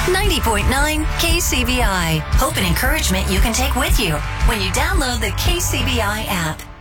90.9 KCBI. Hope and encouragement you can take with you when you download the KCBI app.